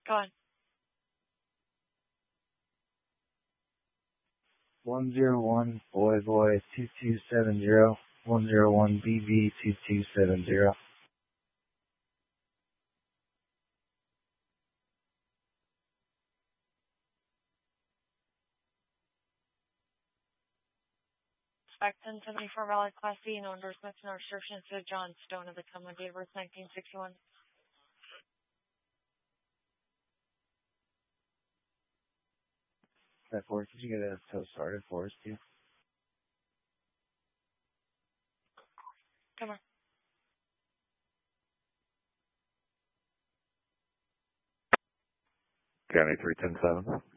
Go on. 101 Boy 2270, 101 BB 2270. Spec 1074 valid Class C, no endorsements, no restrictions to John Stone of the Cumberland, date of birth 1961. That force, could you get a tow started for us, too? Come on. County 3107.